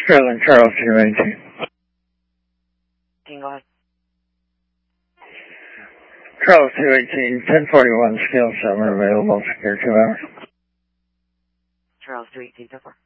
Sterling Charles 218. Go ahead. Charles 218, 1041 scale 7 available, secure 2 hours. Charles 218, 10-4.